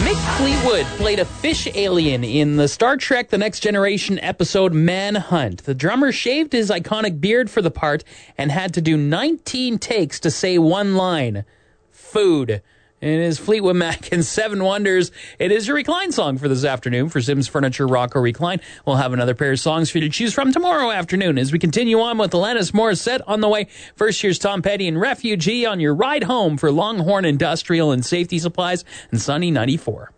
Mick Fleetwood played a fish alien in the Star Trek The Next Generation episode Manhunt. The drummer shaved his iconic beard for the part and had to do 19 takes to say one line. Food. It is Fleetwood Mac and Seven Wonders. It is your Recline song for this afternoon for Sims Furniture, Rock or Recline. We'll have another pair of songs for you to choose from tomorrow afternoon as we continue on with Alanis Morissette on the way. First, here's Tom Petty and Refugee on your ride home for Longhorn Industrial and Safety Supplies and Sunny 94.